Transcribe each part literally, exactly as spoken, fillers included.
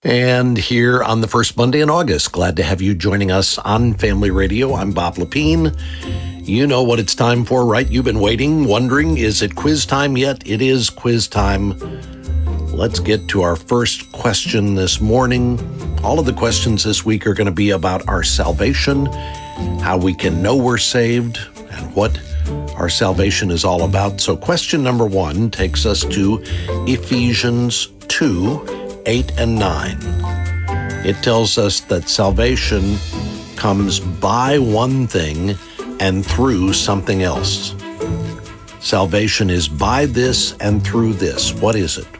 And here on the first Monday in August, glad to have you joining us on Family Radio. I'm Bob Lepine. You know what it's time for, right? You've been waiting, wondering, is it quiz time yet? It is quiz time. Let's get to our first question this morning. All of the questions this week are going to be about our salvation, how we can know we're saved, and what our salvation is all about. So question number one takes us to Ephesians two, eight and nine. It tells us that salvation comes by one thing and through something else. Salvation is by this and through this. What is it?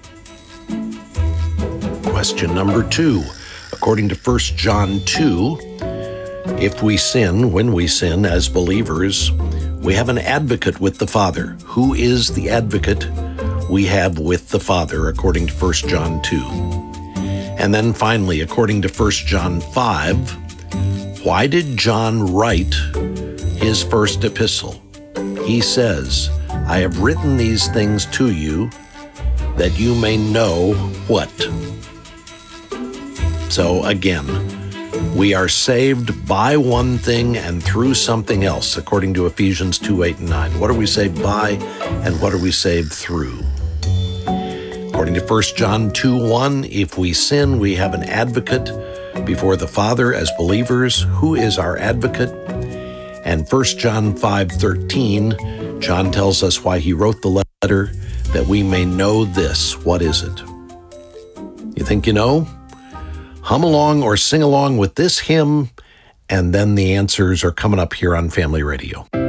Question number two. According to First John two, if we sin, when we sin as believers, we have an advocate with the Father. Who is the advocate we have with the Father, according to First John two? And then finally, according to First John five, why did John write his first epistle? He says, I have written these things to you that you may know what? So again, we are saved by one thing and through something else, according to Ephesians two, eight, and nine. What are we saved by and what are we saved through? According to First John two, one, if we sin, we have an advocate before the Father as believers. Who is our advocate? And First John five, thirteen, John tells us why he wrote the letter, that we may know this. What is it? You think you know? Hum along or sing along with this hymn, and then the answers are coming up here on Family Radio.